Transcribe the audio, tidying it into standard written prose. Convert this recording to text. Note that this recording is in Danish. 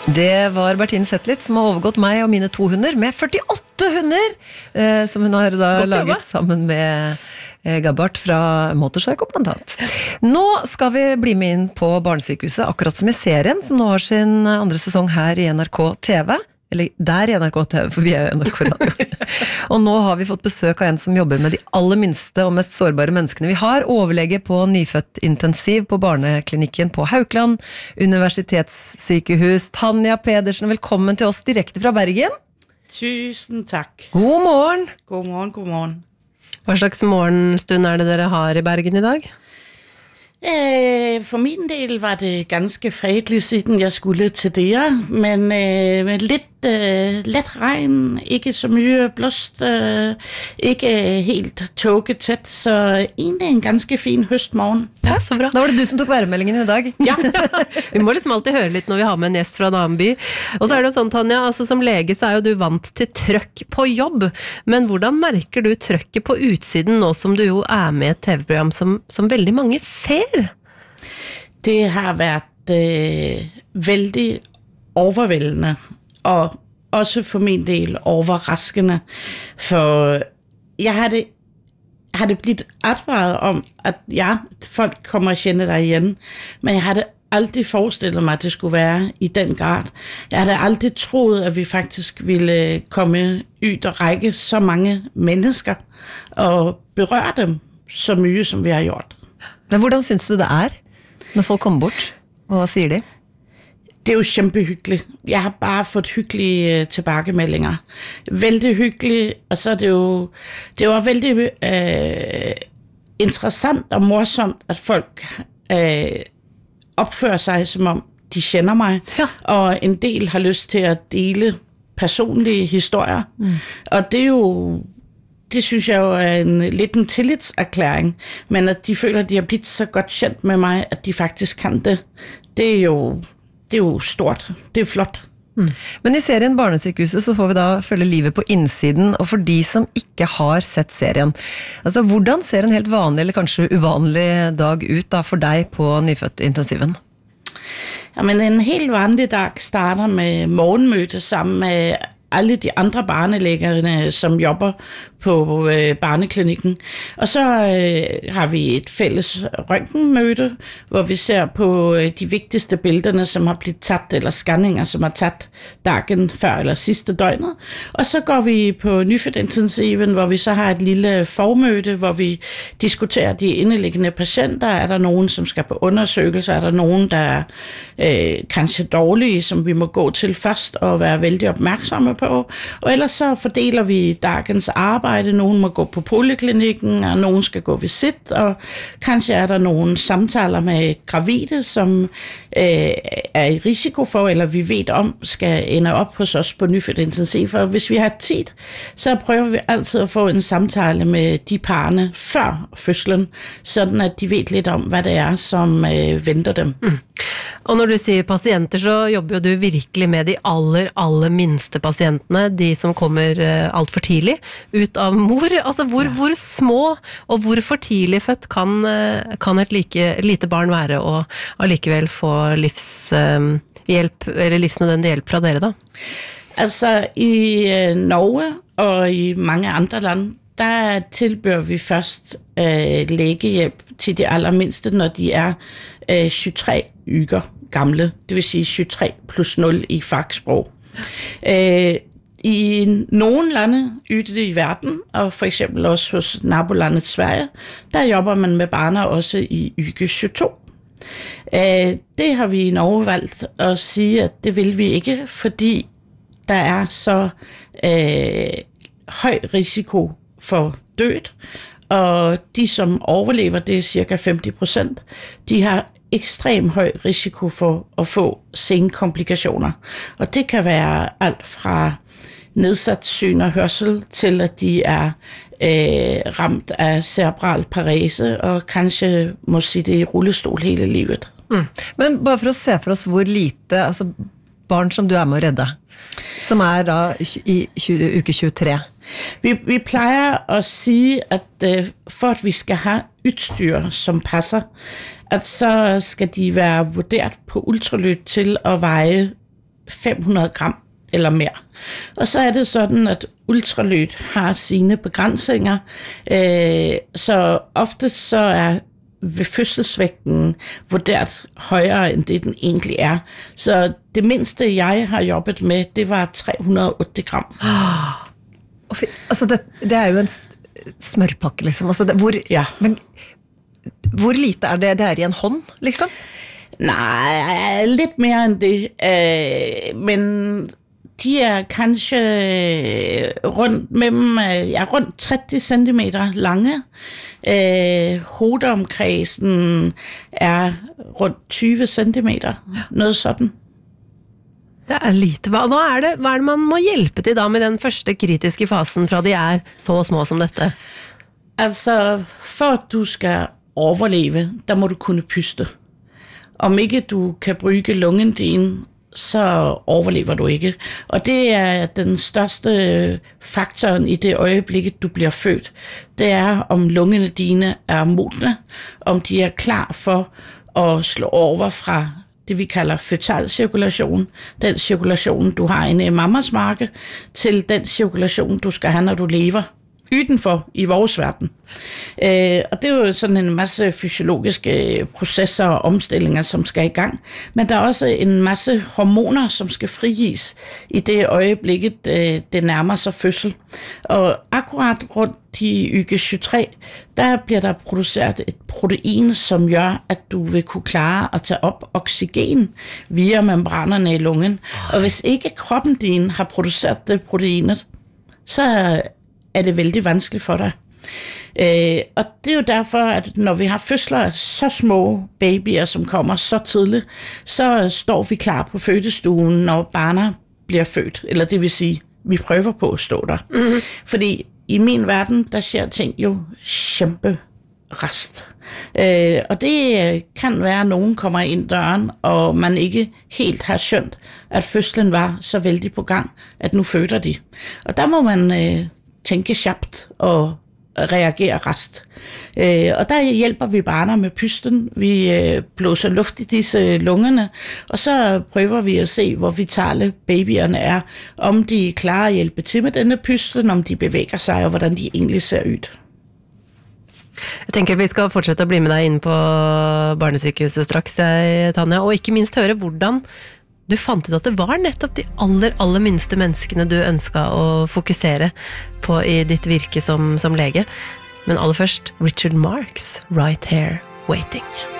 Det var Bertine Zetlitz som har overgått meg og mine 2 hunder med 48 hunder, som hun har da laget sammen med Gabbart fra Motorpsycho blant annet. Nå skal vi bli med inn på Barnesykehuset, akkurat som i serien, som nå har sin 2. sesong her i NRK TV. Eller der i NRK TV, for vi er jo NRK Radio. Og nå har vi fått besøk av en som jobber med de aller minste og mest sårbare menneskene vi har, overlege på nyfødt intensiv på barneklinikken på Haukeland Universitetssykehus. Tanja Pedersen, velkommen til oss direkte fra Bergen. Tusen takk. God morgen. God morgen, god morgen. Hva slags morgenstund er det dere har i Bergen i dag? For min del var det ganske fredelig, siden jeg skulle til dere, men med lidt let regn, ikke så mye blåst, ikke helt tågetæt, så egentlig en ganske fin høstmorgen. Ja, så bra. Da var det du som tok værmeldingen i dag. Ja. Vi må liksom alltid høre litt når vi har med en gjest fra en annen by. Og så er det jo sånn, Tanja, altså, som lege så er jo du vant til trøkk på jobb, men hvordan merker du trøkket på utsiden nå som du jo er med i et TV-program som veldig mange ser? Det har vært veldig overvældende, og også for min del overraskende, for jeg hadde blitt advaret om, at ja, folk kommer og kjenner deg igjen, men jeg hadde aldrig forestillet mig, at det skulle være i den grad. Jeg havde aldrig troet, at vi faktisk ville komme ud og række så mange mennesker og berøre dem så mye, som vi har gjort. Men hvordan synes du det er, når folk kommer bort og siger det? Det er jo kæmpehyggeligt. Jeg har bare fået hyggelige tilbagemeldinger. Vældig hyggeligt, og så er det var vældig interessant og morsomt, at folk opfører sig, som om de kender mig, ja. Og en del har lyst til at dele personlige historier. Og det er jo, det synes jeg jo er lidt en tillidserklæring, men at de føler, at de har blivet så godt kendt med mig, at de faktisk kan det. Det er jo stort. Det er flot. Men i serien Barnesykehuset så får vi da følge livet på innsiden, og for de som ikke har sett serien, altså hvordan ser en helt vanlig eller kanskje uvanlig dag ut da for deg på nyfødt-intensiven? Ja, men en helt vanlig dag starter med morgenmøte sammen med alle de andre barnelægerne, som jobber på barneklinikken. Og så har vi et fælles røntgenmøde, hvor vi ser på de vigtigste billederne, som har blivet taget, eller scanninger, som har taget dagen før eller sidste døgnet. Og så går vi på nyfødt-intensiven, hvor vi så har et lille formøde, hvor vi diskuterer de indeliggende patienter. Er der nogen, som skal på undersøgelser? Er der nogen, der er kanskje dårlige, som vi må gå til først og være vældig opmærksomme på? Og ellers så fordeler vi dagens arbejde. Nogen må gå på poliklinikken, og nogen skal gå visit, og kanskje er der nogle samtaler med gravide, som er i risiko for, eller vi ved om, skal ende op hos os på nyfødt intensiv. For hvis vi har tid, så prøver vi altid at få en samtale med de parne før fødslen, sådan at de ved lidt om, hvad det er, som venter dem. Og når du sier pasienter, så jobber jo du virkelig med de aller minste pasientene, de som kommer alt for tidlig ut av mor. Altså hvor små og hvor for tidlig født kan et lite barn være og allikevel få livshjelp, eller livsnødvendig hjelp fra dere da? Altså i Norge og i mange andre land, der tilbyder vi først lægehjælp til de allermindste, når de er 23 uger gamle, det vil sige 23 plus 0 i fagsprog. I nogle lande ude i verden, og for eksempel også hos nabolandet Sverige, der jobber man med barner også i uge 22. Det har vi i Norge valgt at sige, at det vil vi ikke, fordi der er så høj risiko for død, og de som overlever, det er cirka 50%, de har ekstrem høj risiko for at få senkomplikationer. Og det kan være alt fra nedsat syn og hørsel til at de er ramt af cerebral parese og kanskje må sitte i rullestol hele livet. Men bare for at se for os, hvor lite, altså barn som du er med at redde, som er da i uke 23. Vi plejer at sige, at for at vi skal have udstyr, som passer, at så skal de være vurderet på ultralyd til at veje 500 gram eller mere. Og så er det sådan, at ultralyd har sine begrænsninger, så ofte så er ved fødselsvægten vurderet højere, end det den egentlig er. Så det mindste, jeg har jobbet med, det var 308 gram. Altså det er jo en smørpakke, liksom. Altså men hvor lite er det? Det er i en hånd, liksom? Nej, lidt mere end det. Men de er kanskje rundt 30 cm lange. Hovedomkredsen er rundt 20 cm. Noget sådan. Det er lite. Hva er det man må hjelpe til da med den første kritiske fasen fra de er så små som dette? Altså, for at du skal overleve, der må du kunne puste. Om ikke du kan bruge lungen din, så overlever du ikke. Og det er den største faktoren i det øjeblik, du bliver født. Det er, om lungene dine er modne, om de er klar for at slå over fra det, vi kalder føtal cirkulation, den cirkulation, du har inde i mammas mage, til den cirkulation, du skal have, når du lever udenfor i vores verden. Og det er jo sådan en masse fysiologiske processer og omstillinger, som skal i gang. Men der er også en masse hormoner, som skal frigives i det øjeblik, det nærmer sig fødsel. Og akkurat rundt i uge 23, der bliver der produceret et protein, som gør, at du vil kunne klare at tage op oxygen via membranerne i lungen. Og hvis ikke kroppen din har produceret det proteinet, så er det vældig vanskeligt for dig. Og det er jo derfor, at når vi har fødsler af så små babyer, som kommer så tidligt, så står vi klar på fødestuen, når barnet bliver født. Eller det vil sige, vi prøver på at stå der. Mm-hmm. Fordi i min verden, der ser ting jo kæmpe rest. Og det kan være, at nogen kommer ind døren, og man ikke helt har skjønt, at fødslen var så vældig på gang, at nu føder de. Og der må man tænke sharpt og reagere rest. Og der hjælper vi barnet med pusten. Vi blåser luft i disse lungerne, og så prøver vi at se, hvor vitale babyerne er. Om de klarer at hjælpe til med denne pusten, om de bevæger sig, og hvordan de egentlig ser ud. Jeg tenker vi skal fortsette å bli med deg inn på barnesykehuset straks, Tanja, og ikke minst høre hvordan du fant ut at det var nettopp de aller minste menneskene du ønsket å fokusere på i ditt virke som lege. Men aller først, Richard Marx, Right Here Waiting.